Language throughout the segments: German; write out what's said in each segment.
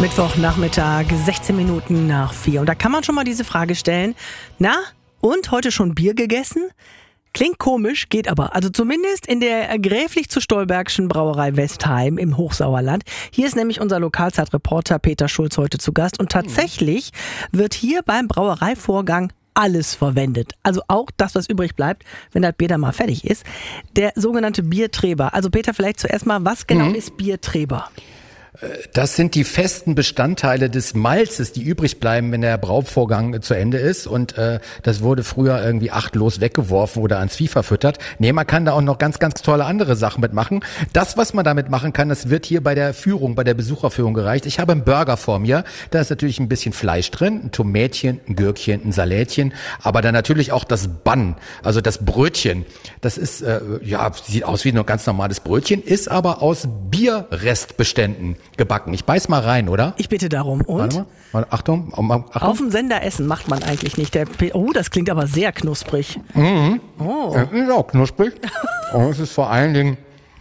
Mittwochnachmittag, 16 Minuten nach 4. Und da kann man schon mal diese Frage stellen. Na, und heute schon Bier gegessen? Klingt komisch, geht aber. Also zumindest in der gräflich zu Stolbergschen Brauerei Westheim im Hochsauerland. Hier ist nämlich unser Lokalzeitreporter Peter Schulz heute zu Gast. Und tatsächlich wird hier beim Brauereivorgang alles verwendet. Also auch das, was übrig bleibt, wenn das Bier dann mal fertig ist. Der sogenannte Biertreber. Also Peter, vielleicht zuerst mal, was genau ist Biertreber? Das sind die festen Bestandteile des Malzes, die übrig bleiben, wenn der Brauvorgang zu Ende ist. Und das wurde früher irgendwie achtlos weggeworfen oder ans Vieh verfüttert. Nee, man kann da auch noch ganz, ganz tolle andere Sachen mitmachen. Das, was man damit machen kann, das wird hier bei der Führung, bei der Besucherführung gereicht. Ich habe einen Burger vor mir. Da ist natürlich ein bisschen Fleisch drin, ein Tomätchen, ein Gürkchen, ein Salätchen. Aber dann natürlich auch das Bun, also das Brötchen. Das ist, sieht aus wie ein ganz normales Brötchen, ist aber aus Bierrestbeständen gebacken. Ich beiß mal rein, oder? Ich bitte darum. Und? Warte mal. Achtung. Auf dem Sender essen macht man eigentlich nicht. Das klingt aber sehr knusprig. Mhm. Oh. Das ist auch knusprig. Und es ist vor allen Dingen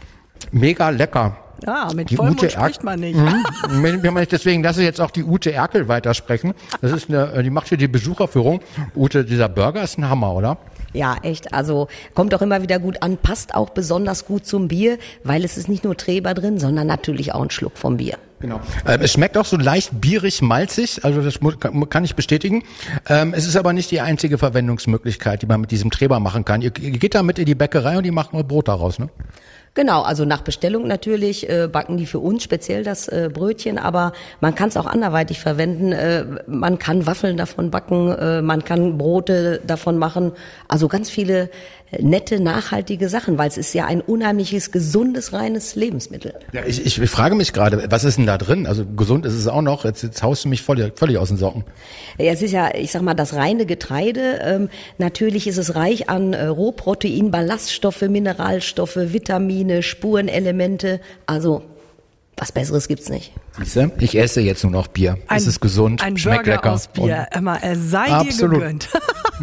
mega lecker. Ja, mit Vollmund spricht man nicht. Deswegen lasse ich jetzt auch die Ute Erkel weitersprechen. Das ist die macht hier die Besucherführung. Ute, dieser Burger ist ein Hammer, oder? Ja, echt. Also kommt auch immer wieder gut an, passt auch besonders gut zum Bier, weil es ist nicht nur Treber drin, sondern natürlich auch ein Schluck vom Bier. Genau. Es schmeckt auch so leicht bierig, malzig, also das kann ich bestätigen. Es ist aber nicht die einzige Verwendungsmöglichkeit, die man mit diesem Treber machen kann. Ihr geht damit in die Bäckerei und die machen mal Brot daraus, ne? Genau, also nach Bestellung natürlich backen die für uns speziell das Brötchen, aber man kann es auch anderweitig verwenden. Man kann Waffeln davon backen, man kann Brote davon machen, also ganz viele nette, nachhaltige Sachen, weil es ist ja ein unheimliches, gesundes, reines Lebensmittel. Ja, ich frage mich gerade, was ist denn da drin? Also gesund ist es auch noch, jetzt haust du mich völlig aus den Socken. Ja, es ist ja, ich sag mal, das reine Getreide. Natürlich ist es reich an Rohprotein, Ballaststoffe, Mineralstoffe, Vitamine, Spurenelemente, also was Besseres gibt's nicht. Siehste, ich esse jetzt nur noch Bier. Es ist gesund, schmeckt Burger lecker. Aus Bier. Sei absolut. dir gegönnt.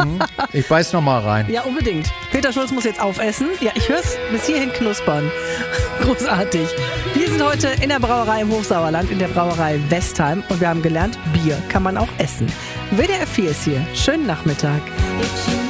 Ich beiß noch mal rein. Ja, unbedingt. Peter Schulz muss jetzt aufessen. Ja, ich hör's bis hierhin knuspern. Großartig. Wir sind heute in der Brauerei im Hochsauerland, in der Brauerei Westheim. Und wir haben gelernt, Bier kann man auch essen. WDR 4 ist hier. Schönen Nachmittag.